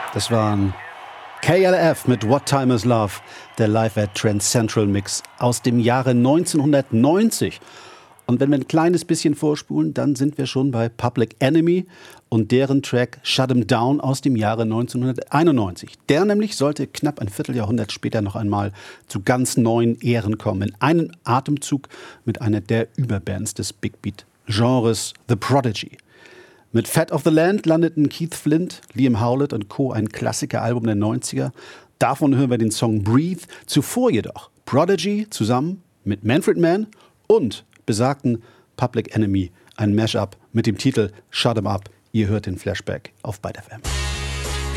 Das waren KLF mit What Time Is Love, der Live at Trend Central Mix aus dem Jahre 1990. Und wenn wir ein kleines bisschen vorspulen, dann sind wir schon bei Public Enemy und deren Track Shut 'Em Down aus dem Jahre 1991. Der nämlich sollte knapp ein Vierteljahrhundert später noch einmal zu ganz neuen Ehren kommen. In einem Atemzug mit einer der Überbands des Big Beat-Genres, The Prodigy. Mit Fat of the Land landeten Keith Flint, Liam Howlett und Co. ein Klassikeralbum der 90er. Davon hören wir den Song Breathe. Zuvor jedoch Prodigy zusammen mit Manfred Mann und besagten Public Enemy, ein Mashup mit dem Titel Shut 'Em Up. Ihr hört den Flashback auf Byte FM.